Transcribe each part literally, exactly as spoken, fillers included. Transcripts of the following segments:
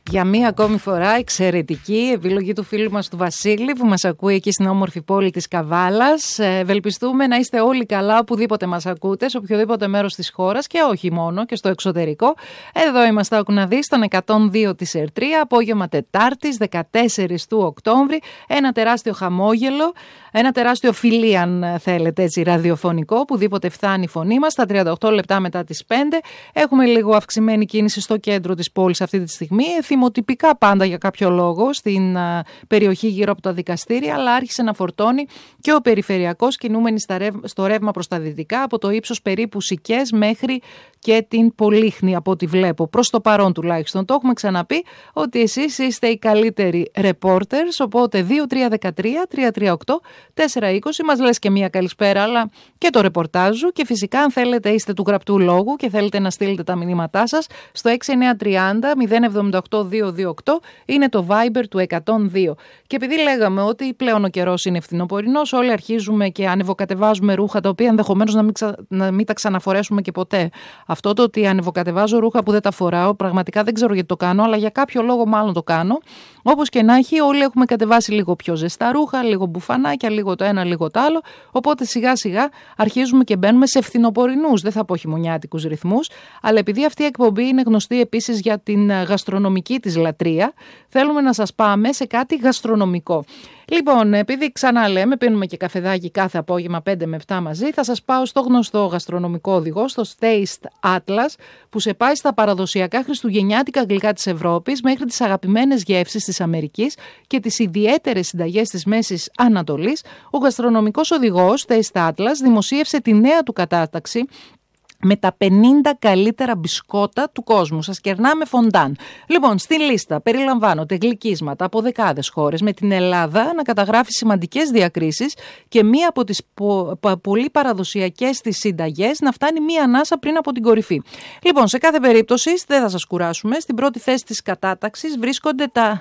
Για μία ακόμη φορά εξαιρετική επιλογή του φίλου μας του Βασίλη που μας ακούει εκεί στην όμορφη πόλη της Καβάλας. Ευελπιστούμε να είστε όλοι καλά οπουδήποτε μας ακούτε, σε οποιοδήποτε μέρος της χώρας και όχι μόνο και στο εξωτερικό. Εδώ είμαστε άκου να δεις στον εκατόν δύο της Ερτρία, απόγευμα Τετάρτης δεκατέσσερις του Οκτώβρη. Ένα τεράστιο χαμόγελο, ένα τεράστιο φιλί αν θέλετε έτσι ραδιοφωνικό, οπουδήποτε φτάνει η φωνή μας, στα τριάντα οκτώ λεπτά μετά τις πέντε. Έχουμε λίγο αυξημένη κίνηση στο κέντρο της πόλης αυτή τη στιγμή. Θυμοτυπικά πάντα για κάποιο λόγο στην α, περιοχή γύρω από τα δικαστήρια, αλλά άρχισε να φορτώνει και ο περιφερειακός, κινούμενοι στα ρευ, στο ρεύμα προς τα δυτικά, από το ύψος περίπου Σικές μέχρι και την Πολύχνη, από ό,τι βλέπω. Προς το παρόν τουλάχιστον. Το έχουμε ξαναπεί ότι εσείς είστε οι καλύτεροι reporters, οπότε δύο τρία ένα τρία τρία τρία οκτώ τέσσερα είκοσι μας λες και μία καλησπέρα, αλλά και το ρεπορτάζου, και φυσικά αν θέλετε είστε του γραπτού λόγου και θέλετε να στείλετε τα μηνύματά σας στο έξι εννιά τριάντα μηδέν εβδομήντα οκτώ διακόσια είκοσι οκτώ, είναι το Viber του εκατόν δύο. Και επειδή λέγαμε ότι πλέον ο καιρός είναι φθινοπορεινός, όλοι αρχίζουμε και ανεβοκατεβάζουμε ρούχα τα οποία ενδεχομένως να μην, ξα... να μην τα ξαναφορέσουμε και ποτέ. Αυτό το ότι ανεβοκατεβάζω ρούχα που δεν τα φοράω, πραγματικά δεν ξέρω γιατί το κάνω, αλλά για κάποιο λόγο μάλλον το κάνω. Όπως και να έχει, όλοι έχουμε κατεβάσει λίγο πιο ζεστά ρούχα, λίγο μπουφανάκια, λίγο το ένα, λίγο το άλλο. Οπότε σιγά σιγά αρχίζουμε και μπαίνουμε σε φθινοπορεινούς, δεν θα πω χειμωνιάτικους ρυθμούς. Αλλά επειδή αυτή η εκπομπή είναι γνωστή επίσης για την γαστρονομική της λατρεία, θέλουμε να σας πάμε σε κάτι γαστρονομικό. Λοιπόν, επειδή ξανά λέμε, πίνουμε και καφεδάκι κάθε απόγευμα πέντε με επτά μαζί, θα σας πάω στο γνωστό γαστρονομικό οδηγό, στο Taste Atlas, που σε πάει στα παραδοσιακά χριστουγεννιάτικα γλυκά της Ευρώπης μέχρι τις αγαπημένες γεύσεις της Αμερικής και τις ιδιαίτερες συνταγές της Μέσης Ανατολής. Ο γαστρονομικός οδηγός Taste Atlas δημοσίευσε τη νέα του κατάταξη με τα πενήντα καλύτερα μπισκότα του κόσμου. Σας κερνάμε φοντάν. Λοιπόν, στην λίστα περιλαμβάνονται γλυκίσματα από δεκάδες χώρες, με την Ελλάδα να καταγράφει σημαντικές διακρίσεις και μία από τις πο- πο- πολύ παραδοσιακές της συνταγές να φτάνει μία ανάσα πριν από την κορυφή. Λοιπόν, σε κάθε περίπτωση, δεν θα σας κουράσουμε, στην πρώτη θέση της κατάταξης βρίσκονται τα...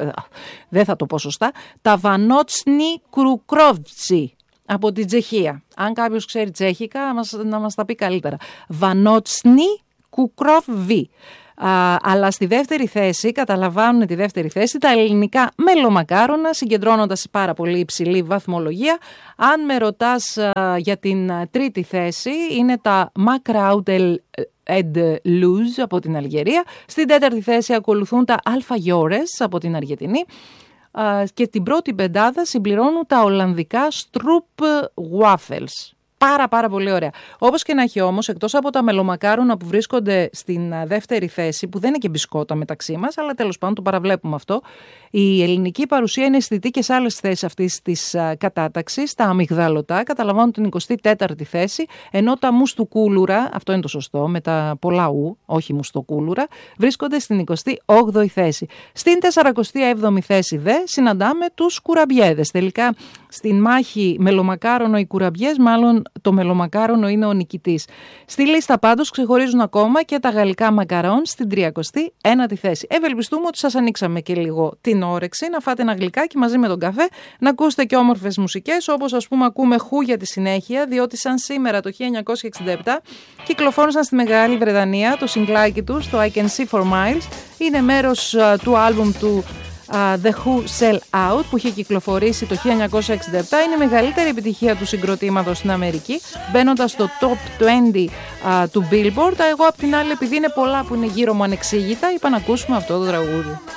δεν θα το πω σωστά, τα Βανότσνι Κρουκρόβτσι από την Τσεχία. Αν κάποιος ξέρει τσέχικα, να μας τα πει καλύτερα. Βανότσνι Κουκρόβι. Αλλά στη δεύτερη θέση, καταλαμβάνουν τη δεύτερη θέση, τα ελληνικά μελομακάρονα, συγκεντρώνοντας πάρα πολύ υψηλή βαθμολογία. Αν με ρωτάς α, για την τρίτη θέση, είναι τα Μακράουτελ Ed Luz από την Αλγερία. Στην τέταρτη θέση ακολουθούν τα Αλφαγιόρες από την Αργεντινή. Και την πρώτη πεντάδα συμπληρώνουν τα Ολλανδικά Stroop Waffles. Πάρα πάρα πολύ ωραία. Όπως και να έχει όμως, εκτός από τα μελομακάρονα που βρίσκονται στην δεύτερη θέση, που δεν είναι και μπισκότα μεταξύ μας, αλλά τέλος πάντων το παραβλέπουμε αυτό, η ελληνική παρουσία είναι αισθητή και σε άλλες θέσεις αυτής της κατάταξης. Τα αμυγδαλωτά καταλαμβάνουν την εικοστή τέταρτη θέση, ενώ τα μουστουκούλουρα, αυτό είναι το σωστό, με τα πολλά ου, όχι μουστοκούλουρα, βρίσκονται στην εικοστή όγδοη θέση. Στην σαρανταεπτή έβδομη θέση δε συναντάμε τους κουραμπιέδες. Τελικά στην μάχη μελομακάρονο οι κουραμπιές, μάλλον το μελομακάρονο είναι ο νικητής. Στη λίστα πάντως ξεχωρίζουν ακόμα και τα γαλλικά μακαρόν στην τριακοστή ένατη θέση. Ευελπιστούμε ότι σας ανοίξαμε και λίγο την όρεξη να φάτε ένα γλυκάκι μαζί με τον καφέ, να ακούσετε και όμορφες μουσικές, όπως ας πούμε ακούμε Who για τη συνέχεια, διότι σαν σήμερα το χίλια εννιακόσια εξήντα επτά κυκλοφόρησαν στη Μεγάλη Βρετανία το συγκλάκι τους, το I Can See For Miles. Είναι μέρος uh, του άλμπουμ του Uh, The Who Sell Out που είχε κυκλοφορήσει το χίλια εννιακόσια εξήντα επτά. Είναι η μεγαλύτερη επιτυχία του συγκροτήματος στην Αμερική, μπαίνοντας στο top είκοσι uh, του Billboard. Εγώ απ' την άλλη, επειδή είναι πολλά που είναι γύρω μου ανεξήγητα, είπα να ακούσουμε αυτό το τραγούδι.